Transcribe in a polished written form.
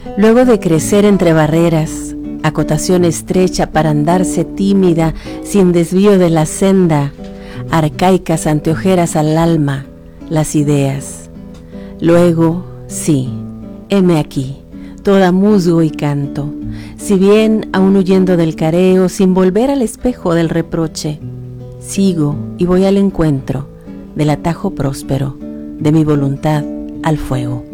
Luego de crecer entre barreras, acotación estrecha para andarse tímida, sin desvío de la senda, arcaicas anteojeras al alma, las ideas. Luego, sí, heme aquí, toda musgo y canto, si bien aún huyendo del careo, sin volver al espejo del reproche, sigo y voy al encuentro del atajo próspero de mi voluntad al fuego.